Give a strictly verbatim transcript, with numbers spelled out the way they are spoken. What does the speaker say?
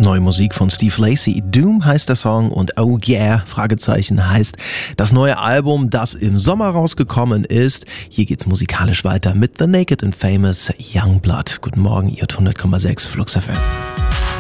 Neue Musik von Steve Lacy. Doom heißt der Song und Oh Yeah, Fragezeichen, heißt das neue Album, das im Sommer rausgekommen ist. Hier geht's musikalisch weiter mit The Naked and Famous Youngblood. Guten Morgen, ihr hört hundert Komma sechs Flux F M.